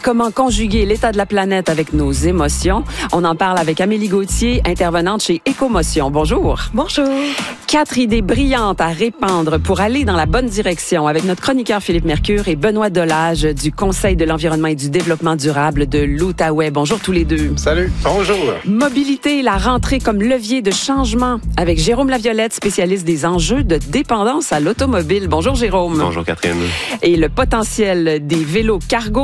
Comment conjuguer l'état de la planète avec nos émotions? On en parle avec Amélie Gauthier, intervenante chez Écomotion. Bonjour. Bonjour. 4 idées brillantes à répandre pour aller dans la bonne direction avec notre chroniqueur Philippe Mercure et Benoît Delage du Conseil de l'environnement et du développement durable de l'Outaouais. Bonjour tous les deux. Salut. Bonjour. Mobilité et la rentrée comme levier de changement avec Jérôme Laviolette, spécialiste des enjeux de dépendance à l'automobile. Bonjour Jérôme. Bonjour Catherine. Et le potentiel des vélos cargo